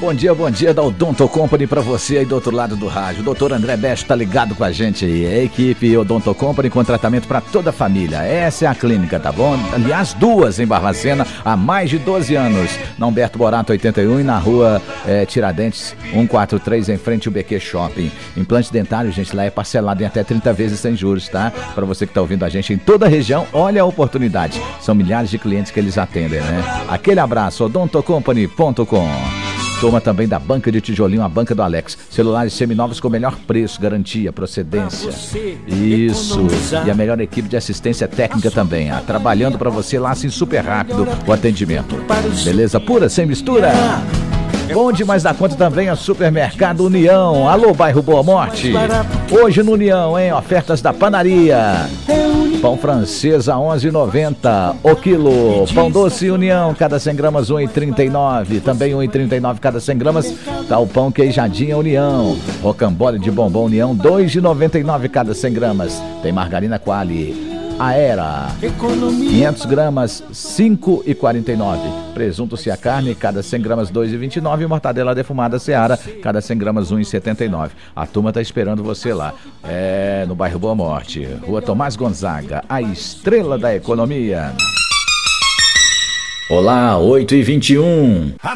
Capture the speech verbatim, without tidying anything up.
Bom dia, bom dia da Odonto Company pra você aí do outro lado do rádio. O doutor André Best tá ligado com a gente aí. É a equipe Odonto Company com tratamento pra toda a família. Essa é a clínica, tá bom? Aliás, duas em Barbacena há mais de doze anos. Na Humberto Borato oitenta e um e na rua é, Tiradentes cento e quarenta e três, em frente ao B Q Shopping. Implante dentário, gente, lá é parcelado em até trinta vezes sem juros, tá? Pra você que tá ouvindo a gente em toda a região, olha a oportunidade. São milhares de clientes que eles atendem, né? Aquele abraço, odonto company ponto com. Turma também da Banca de Tijolinho, a Banca do Alex. Celulares seminovos com o melhor preço, garantia, procedência. Isso. E a melhor equipe de assistência técnica também. Ah, trabalhando pra você lá assim super rápido o atendimento. Beleza pura, sem mistura? Bom demais da conta também é Supermercado União. Alô, bairro Boa Morte. Hoje no União, hein? Ofertas da panaria. Pão francês a onze reais e noventa centavos o quilo. Pão doce União, cada cem gramas um real e trinta e nove centavos. Também um real e trinta e nove centavos cada cem gramas. Tá o pão queijadinha União. Rocambole de bombom União, dois reais e noventa e nove centavos cada cem gramas. Tem margarina Quali Aera, quinhentas gramas, cinco reais e quarenta e nove centavos. Presunto Cia Carne, cada cem gramas, dois reais e vinte e nove centavos. E mortadela defumada Seara, cada cem gramas, um real e setenta e nove centavos. A turma tá esperando você lá. É, no bairro Boa Morte, Rua Tomás Gonzaga, a estrela da economia. Olá, oito e vinte e um.